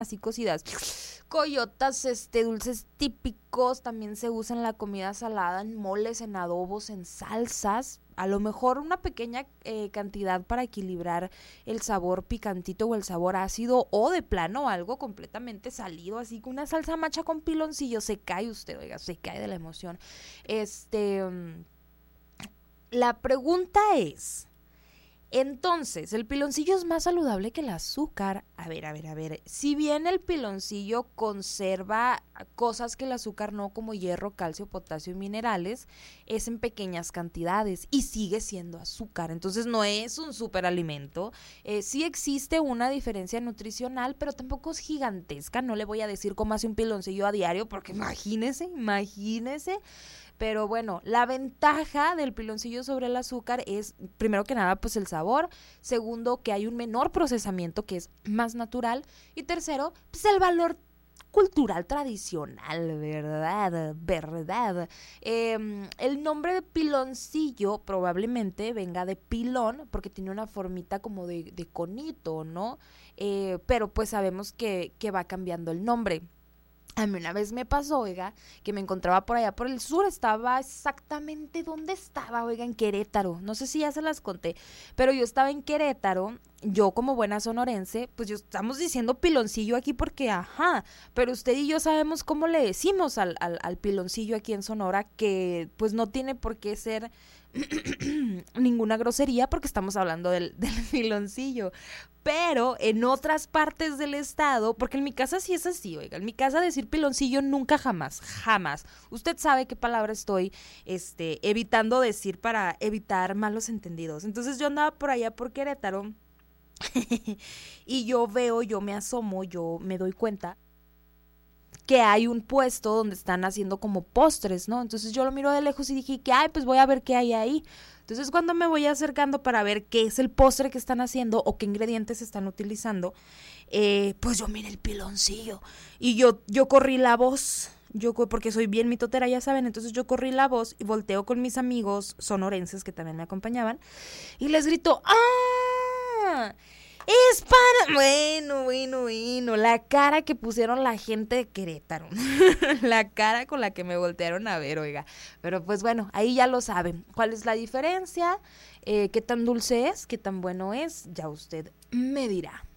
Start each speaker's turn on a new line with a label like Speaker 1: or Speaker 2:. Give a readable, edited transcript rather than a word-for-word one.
Speaker 1: así cocidas. Coyotas, dulces típicos, también se usa en la comida salada, en moles, en adobos, en salsas. A lo mejor una pequeña cantidad para equilibrar el sabor picantito o el sabor ácido, o de plano algo completamente salido, así que una salsa macha con piloncillo, se cae usted, oiga, se cae de la emoción. La pregunta es, entonces, ¿el piloncillo es más saludable que el azúcar? A ver. Si bien el piloncillo conserva cosas que el azúcar no, como hierro, calcio, potasio y minerales, es en pequeñas cantidades y sigue siendo azúcar. Entonces no es un superalimento. Sí existe una diferencia nutricional, pero tampoco es gigantesca. No le voy a decir cómo hace un piloncillo a diario, porque imagínese. Pero bueno, la ventaja del piloncillo sobre el azúcar es, primero que nada, pues el sabor. Segundo, que hay un menor procesamiento, que es más natural. Y tercero, pues el valor cultural tradicional, ¿verdad? El nombre de piloncillo probablemente venga de pilón, porque tiene una formita como de conito, ¿no? Pero pues sabemos que va cambiando el nombre. A mí una vez me pasó, oiga, que me encontraba por allá por el sur, estaba exactamente donde estaba, oiga, en Querétaro. No sé si ya se las conté, pero yo estaba en Querétaro, yo como buena sonorense, pues yo estamos diciendo piloncillo aquí porque, ajá, pero usted y yo sabemos cómo le decimos al piloncillo aquí en Sonora, que pues no tiene por qué ser ninguna grosería porque estamos hablando del piloncillo. Pero en otras partes del estado, porque en mi casa sí es así, oiga, en mi casa decir piloncillo nunca, jamás. Usted sabe qué palabra estoy evitando decir para evitar malos entendidos. Entonces yo andaba por allá por Querétaro y yo me asomo, yo me doy cuenta que hay un puesto donde están haciendo como postres, ¿no? Entonces yo lo miro de lejos y dije que, pues voy a ver qué hay ahí. Entonces cuando me voy acercando para ver qué es el postre que están haciendo o qué ingredientes están utilizando, pues yo miré el piloncillo y yo corrí la voz. Porque soy bien mitotera, ya saben, entonces yo corrí la voz y volteo con mis amigos sonorenses que también me acompañaban y les grito, ¡ah! Es para... Bueno, la cara que pusieron la gente de Querétaro, la cara con la que me voltearon a ver, oiga, pero pues bueno, ahí ya lo saben, cuál es la diferencia, qué tan dulce es, qué tan bueno es, ya usted me dirá.